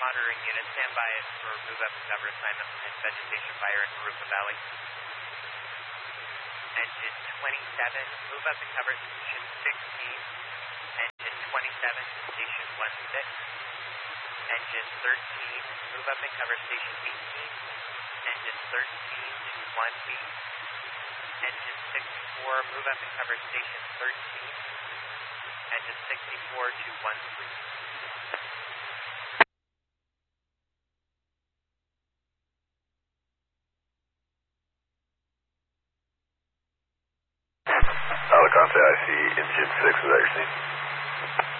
monitoring unit, stand by for move up and cover assignment and vegetation fire in Haruka Valley. Engine 27, move up and cover station 16. Engine 27, station 16. Engine 13, move up and cover station 18. Engine 13 to 1B. Engine 64, move up and cover station 13. Engine 64 to 13. Alicante, I see engine 6, is that your scene?